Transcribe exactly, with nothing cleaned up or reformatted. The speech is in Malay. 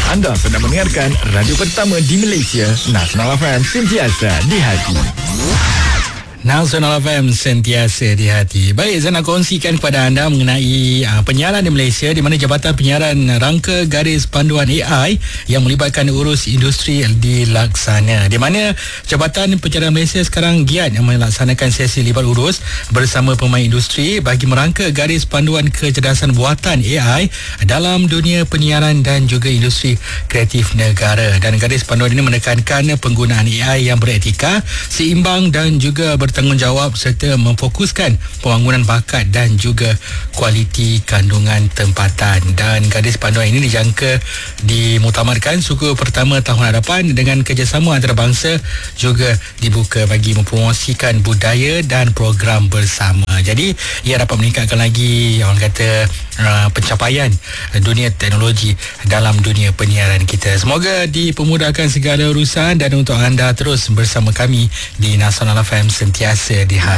Anda sedang mendengarkan radio pertama di Malaysia, Nasional F M, sentiasa di hati. Nasional F M, sentiasa di hati. Baik, saya nak kongsikan kepada anda mengenai uh, penyiaran di Malaysia, di mana Jabatan Penyiaran rangka garis panduan A I yang melibatkan urus industri dilaksana. Di mana Jabatan Penyiaran Malaysia sekarang giat melaksanakan sesi libat urus bersama pemain industri bagi merangka garis panduan kecerdasan buatan A I dalam dunia penyiaran dan juga industri kreatif negara. Dan garis panduan ini menekankan penggunaan A I yang beretika, seimbang dan juga ber bertanggungjawab serta memfokuskan pembangunan bakat dan juga kualiti kandungan tempatan. Dan garis panduan ini dijangka dimuktamadkan suku pertama tahun hadapan dengan kerjasama antarabangsa, juga dibuka bagi mempromosikan budaya dan program bersama. Jadi ia dapat meningkatkan lagi orang kata uh, pencapaian dunia teknologi dalam dunia penyiaran kita. Semoga dipermudahkan segala urusan, dan untuk anda terus bersama kami di Nasional F M, sentiasa di hati.